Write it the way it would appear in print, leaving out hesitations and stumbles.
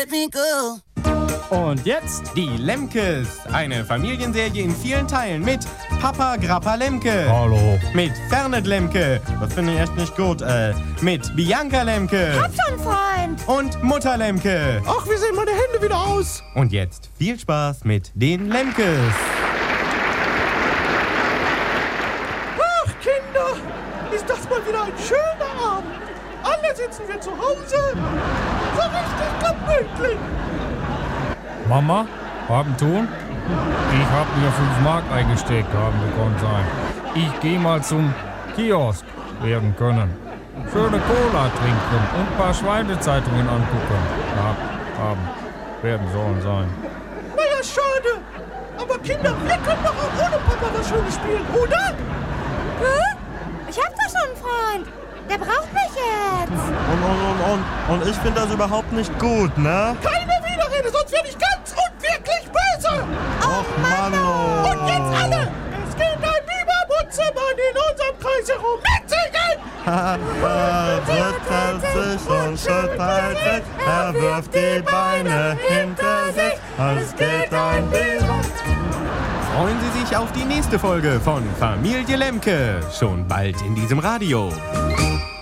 let me go. Und jetzt die Lemkes. Eine Familienserie in vielen Teilen mit Papa Grappa Lemke. Hallo. Mit Fernet Lemke. Das finde ich echt nicht gut. Mit Bianca Lemke. Hab schon einen Freund. Und Mutter Lemke. Ach, wie sehen meine Hände wieder aus? Und jetzt viel Spaß mit den Lemkes. Ach, Kinder, ist das mal wieder ein schöner Abend. Alle sitzen wir zu Hause. So richtig gemütlich. Mama, haben tun? Ich hab mir 5 Mark eingesteckt, haben gekonnt sein. Ich geh mal zum Kiosk werden können. Schöne Cola trinken und ein paar Schweinezeitungen angucken. Werden sollen sein. Naja, schade. Aber Kinder, wir können doch auch ohne Papa was Schönes spielen, oder? Hä? Ich hab doch schon einen Freund. Der braucht mich jetzt. Und ich finde das überhaupt nicht gut, ne? Keine Widerrede, sonst werde ich ganz und wirklich böse. Och, Mann. Und jetzt alle. Es geht ein Biberbutzemann in unserem Kreis herum. Mitsingen! Drückt sich und schüttelt sich, er wirft die Beine hinter sich. Es geht ein Biber. Freuen Sie sich auf die nächste Folge von Familie Lemke. Schon bald in diesem Radio.